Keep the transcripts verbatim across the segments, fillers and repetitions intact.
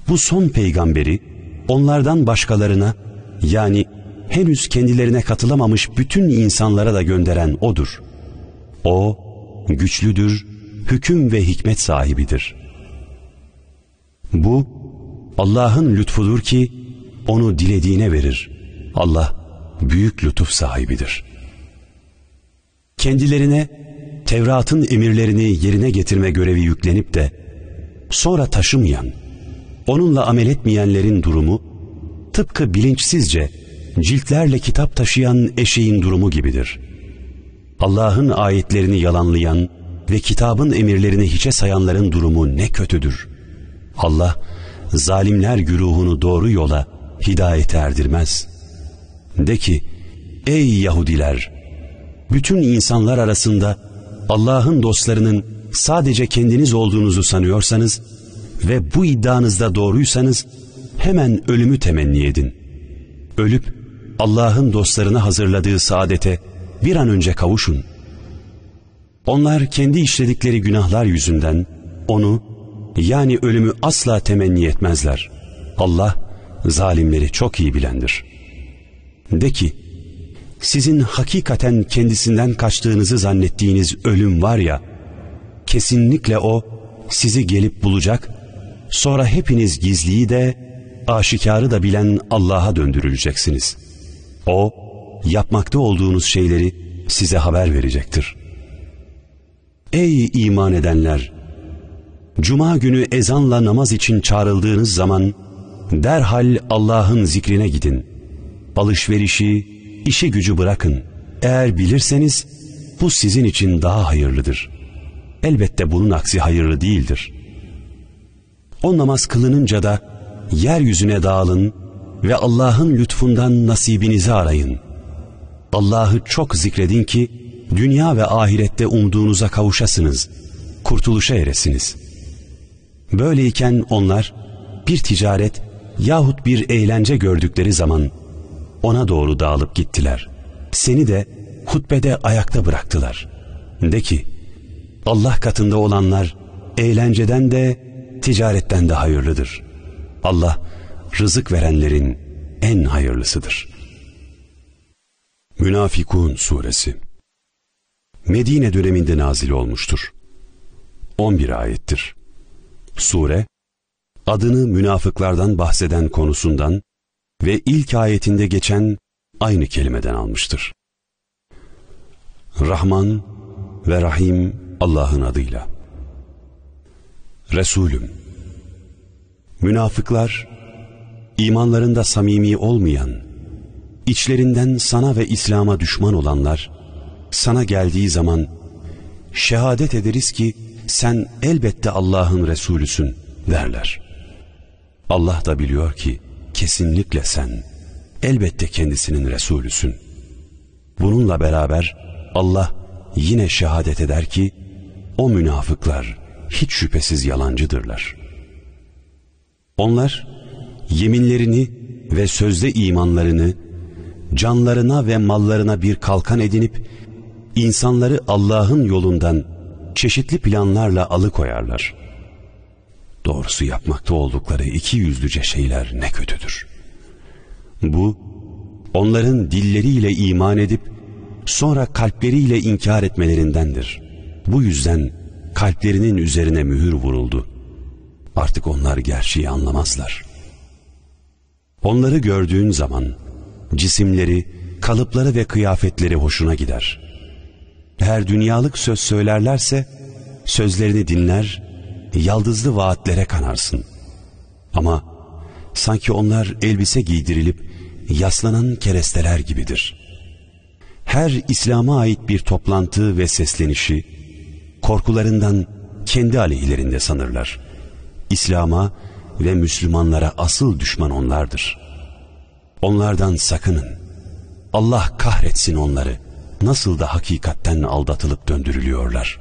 bu son peygamberi onlardan başkalarına, yani henüz kendilerine katılamamış bütün insanlara da gönderen O'dur. O güçlüdür, hüküm ve hikmet sahibidir. Bu Allah'ın lütfudur ki onu dilediğine verir. Allah büyük lütuf sahibidir. Kendilerine Tevrat'ın emirlerini yerine getirme görevi yüklenip de sonra taşımayan, onunla amel etmeyenlerin durumu tıpkı bilinçsizce ciltlerle kitap taşıyan eşeğin durumu gibidir. Allah'ın ayetlerini yalanlayan ve kitabın emirlerini hiçe sayanların durumu ne kötüdür. Allah zalimler güruhunu doğru yola, hidayete erdirmez. De ki, ey Yahudiler, bütün insanlar arasında Allah'ın dostlarının sadece kendiniz olduğunuzu sanıyorsanız ve bu iddianızda doğruysanız hemen ölümü temenni edin. Ölüp Allah'ın dostlarına hazırladığı saadete bir an önce kavuşun. Onlar kendi işledikleri günahlar yüzünden onu, yani ölümü asla temenni etmezler. Allah zalimleri çok iyi bilendir. De ki, sizin hakikaten kendisinden kaçtığınızı zannettiğiniz ölüm var ya, kesinlikle o sizi gelip bulacak, sonra hepiniz gizliyi de aşikarı da bilen Allah'a döndürüleceksiniz. O yapmakta olduğunuz şeyleri size haber verecektir. Ey iman edenler! Cuma günü ezanla namaz için çağrıldığınız zaman derhal Allah'ın zikrine gidin. Alışverişi, işi gücü bırakın. Eğer bilirseniz bu sizin için daha hayırlıdır. Elbette bunun aksi hayırlı değildir. O namaz kılınınca da yeryüzüne dağılın ve Allah'ın lütfundan nasibinizi arayın. Allah'ı çok zikredin ki dünya ve ahirette umduğunuza kavuşasınız, kurtuluşa eresiniz. Böyleyken onlar bir ticaret yahut bir eğlence gördükleri zaman ona doğru dağılıp gittiler. Seni de hutbede ayakta bıraktılar. De ki, Allah katında olanlar eğlenceden de ticaretten de hayırlıdır. Allah rızık verenlerin en hayırlısıdır. Münafikun Suresi Medine döneminde nazil olmuştur. on bir ayettir. Sure, adını münafıklardan bahseden konusundan ve ilk ayetinde geçen aynı kelimeden almıştır. Rahman ve Rahim Allah'ın adıyla. Resulüm, münafıklar, imanlarında samimi olmayan, içlerinden sana ve İslam'a düşman olanlar, sana geldiği zaman, şehadet ederiz ki sen elbette Allah'ın Resulüsün derler. Allah da biliyor ki kesinlikle sen elbette kendisinin Resulüsün. Bununla beraber Allah yine şehadet eder ki o münafıklar hiç şüphesiz yalancıdırlar. Onlar yeminlerini ve sözde imanlarını canlarına ve mallarına bir kalkan edinip insanları Allah'ın yolundan çeşitli planlarla alıkoyarlar. Doğrusu yapmakta oldukları iki yüzlüce şeyler ne kötüdür. Bu, onların dilleriyle iman edip sonra kalpleriyle inkar etmelerindendir. Bu yüzden kalplerinin üzerine mühür vuruldu. Artık onlar gerçeği anlamazlar. Onları gördüğün zaman cisimleri, kalıpları ve kıyafetleri hoşuna gider. Eğer dünyalık söz söylerlerse sözlerini dinler, yaldızlı vaatlere kanarsın. Ama sanki onlar elbise giydirilip yaslanan keresteler gibidir. Her İslam'a ait bir toplantı ve seslenişi korkularından kendi aleyhlerinde sanırlar. İslam'a ve Müslümanlara asıl düşman onlardır. Onlardan sakının. Allah kahretsin onları. Nasıl da hakikatten aldatılıp döndürülüyorlar.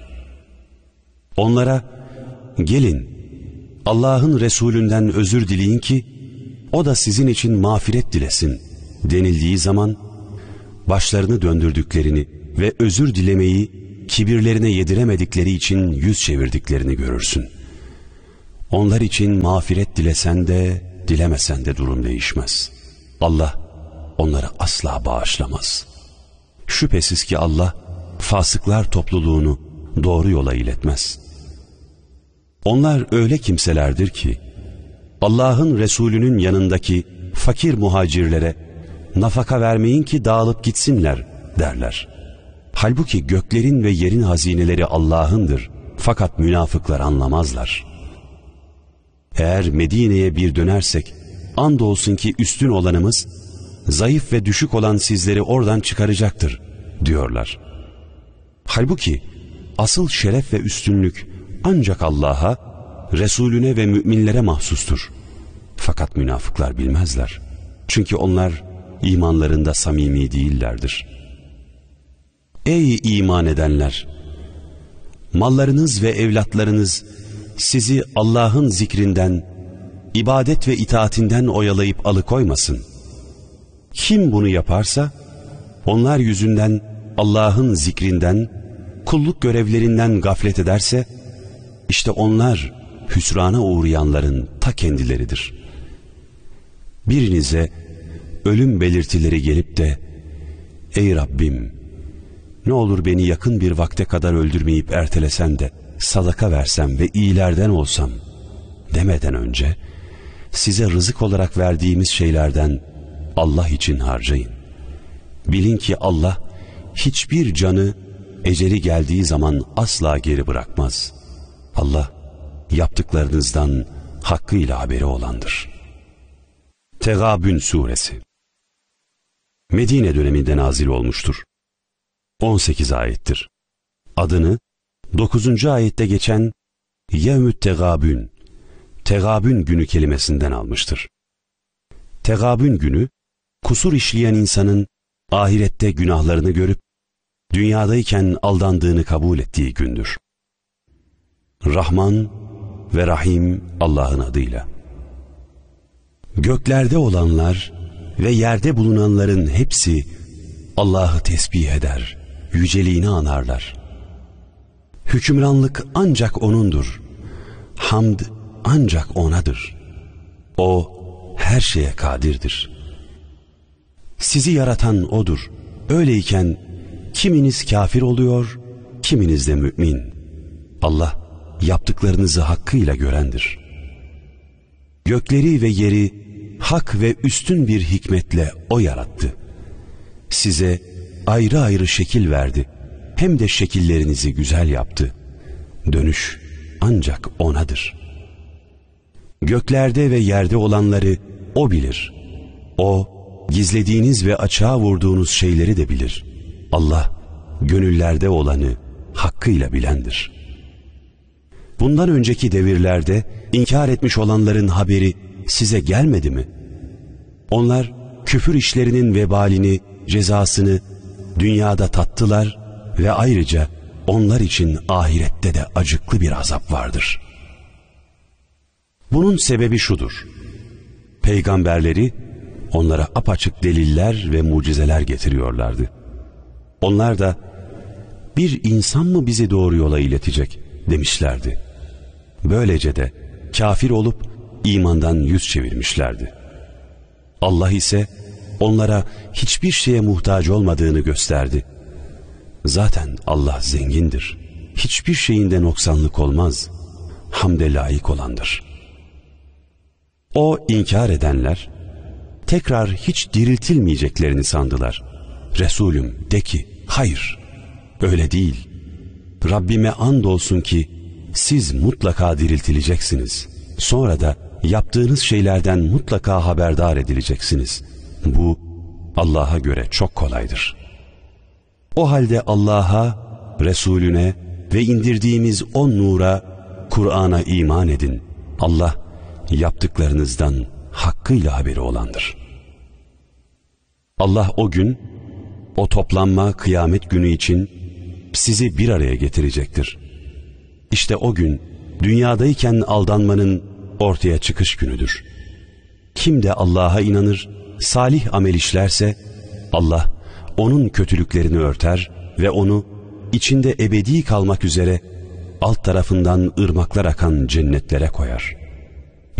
Onlara gelin Allah'ın Resulünden özür dileyin ki o da sizin için mağfiret dilesin denildiği zaman başlarını döndürdüklerini ve özür dilemeyi kibirlerine yediremedikleri için yüz çevirdiklerini görürsün. Onlar için mağfiret dilesen de, dilemesen de durum değişmez. Allah onları asla bağışlamaz. Şüphesiz ki Allah, fasıklar topluluğunu doğru yola iletmez. Onlar öyle kimselerdir ki, Allah'ın Resulü'nün yanındaki fakir muhacirlere, nafaka vermeyin ki dağılıp gitsinler derler. Halbuki göklerin ve yerin hazineleri Allah'ındır, fakat münafıklar anlamazlar. Eğer Medine'ye bir dönersek, andolsun ki üstün olanımız, zayıf ve düşük olan sizleri oradan çıkaracaktır diyorlar. Halbuki asıl şeref ve üstünlük ancak Allah'a, Resulüne ve müminlere mahsustur. Fakat münafıklar bilmezler. Çünkü onlar imanlarında samimi değillerdir. Ey iman edenler! Mallarınız ve evlatlarınız sizi Allah'ın zikrinden, ibadet ve itaatinden oyalayıp alıkoymasın. Kim bunu yaparsa, onlar yüzünden Allah'ın zikrinden, kulluk görevlerinden gaflet ederse, işte onlar hüsrana uğrayanların ta kendileridir. Birinize ölüm belirtileri gelip de, ey Rabbim, ne olur beni yakın bir vakte kadar öldürmeyip ertelesen de, sadaka versem ve iyilerden olsam demeden önce, size rızık olarak verdiğimiz şeylerden Allah için harcayın. Bilin ki Allah hiçbir canı eceli geldiği zaman asla geri bırakmaz. Allah yaptıklarınızdan hakkıyla haberi olandır. Tegabün Suresi Medine döneminde nazil olmuştur. on sekiz ayettir. Adını dokuzuncu ayette geçen Yevmü't Tegabün, Tegabün günü kelimesinden almıştır. Tegabün günü, kusur işleyen insanın ahirette günahlarını görüp, dünyadayken aldandığını kabul ettiği gündür. Rahman ve Rahim Allah'ın adıyla. Göklerde olanlar ve yerde bulunanların hepsi Allah'ı tesbih eder, yüceliğini anarlar. Hükümranlık ancak O'nundur. Hamd ancak O'nadır. O her şeye kadirdir. Sizi yaratan O'dur. Öyleyken kiminiz kafir oluyor, kiminiz de mümin. Allah yaptıklarınızı hakkıyla görendir. Gökleri ve yeri hak ve üstün bir hikmetle O yarattı. Size ayrı ayrı şekil verdi. Hem de şekillerinizi güzel yaptı. Dönüş ancak O'nadır. Göklerde ve yerde olanları O bilir. O, gizlediğiniz ve açığa vurduğunuz şeyleri de bilir. Allah, gönüllerde olanı hakkıyla bilendir. Bundan önceki devirlerde inkar etmiş olanların haberi size gelmedi mi? Onlar küfür işlerinin vebalini, cezasını dünyada tattılar ve ayrıca onlar için ahirette de acıklı bir azap vardır. Bunun sebebi şudur: peygamberleri onlara apaçık deliller ve mucizeler getiriyorlardı. Onlar da bir insan mı bizi doğru yola iletecek demişlerdi. Böylece de kafir olup imandan yüz çevirmişlerdi. Allah ise onlara hiçbir şeye muhtaç olmadığını gösterdi. Zaten Allah zengindir. Hiçbir şeyinde noksanlık olmaz. Hamde layık olandır. O inkar edenler tekrar hiç diriltilmeyeceklerini sandılar. Resulüm de ki, hayır, öyle değil. Rabbime andolsun ki siz mutlaka diriltileceksiniz. Sonra da yaptığınız şeylerden mutlaka haberdar edileceksiniz. Bu Allah'a göre çok kolaydır. O halde Allah'a, Resulüne ve indirdiğimiz o nura, Kur'an'a iman edin. Allah yaptıklarınızdan hakkıyla haberi olandır. Allah o gün, o toplanma kıyamet günü için sizi bir araya getirecektir. İşte o gün dünyadayken aldanmanın ortaya çıkış günüdür. Kim de Allah'a inanır, salih amel işlerse Allah onun kötülüklerini örter ve onu içinde ebedi kalmak üzere alt tarafından ırmaklar akan cennetlere koyar.